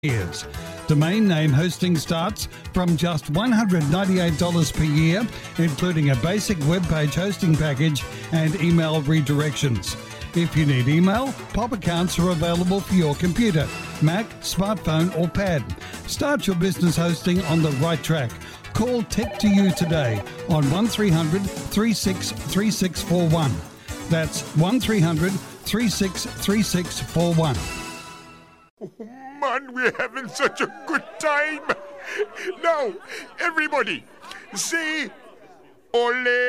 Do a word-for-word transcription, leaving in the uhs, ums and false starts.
years. Domain name hosting starts from just one hundred ninety-eight dollars per year, including a basic web page hosting package and email redirections. If you need email, Pop accounts are available for your computer, Mac, smartphone or pad. Start your business hosting on the right track. Call Tech to You today on one three hundred, three six three six four one. That's one three hundred, three six three six four one. Oh man, we're having such a good time. Now, everybody, say ole.